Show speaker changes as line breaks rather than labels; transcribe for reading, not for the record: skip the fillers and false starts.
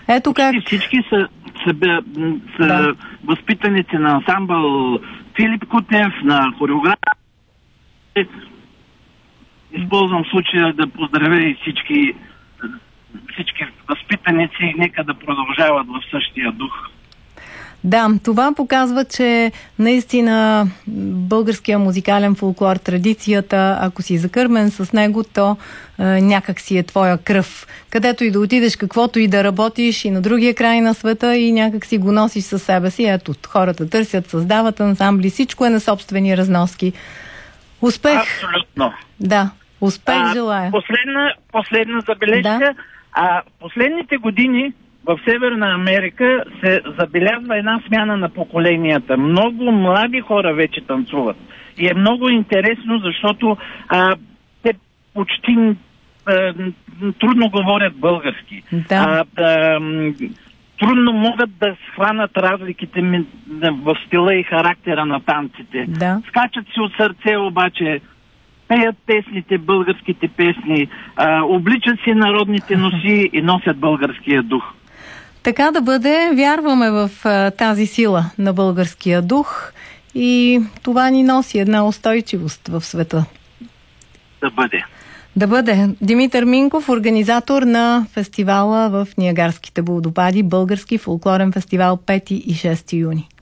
Ето как...
Всички са възпитаници на ансамбъл Филип Кутев, на хореограф. Използвам случая да поздравя и всички възпитаници, нека да продължават в същия дух.
Да, това показва, че наистина българския музикален фолклор, традицията, ако си закърмен с него, то някак си е твоя кръв. Където и да отидеш, каквото и да работиш, и на другия край на света, и някак си го носиш със себе си. Ето, хората търсят, създават ансамбли, всичко е на собствени разноски. Успех!
Абсолютно.
Да, успех желая.
Последна забележка. Да. Последните години в Северна Америка се забелязва една смяна на поколенията. Много млади хора вече танцуват. И е много интересно, защото те почти трудно говорят български.
Да.
Трудно могат да схванат разликите в стила и характера на танците.
Да.
Скачат си от сърце, обаче пеят песните, българските песни, обличат си народните носи и носят българския дух.
Така да бъде, вярваме в тази сила на българския дух и това ни носи една устойчивост в света. Да бъде. Димитър Минков, организатор на фестивала в Ниагарските водопади, български фолклорен фестивал 5 и 6 юни.